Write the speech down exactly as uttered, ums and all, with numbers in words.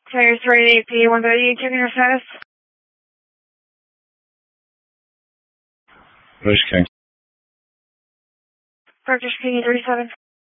Tires three eight P one thirty, checking your status. British King. British King thirty-seven.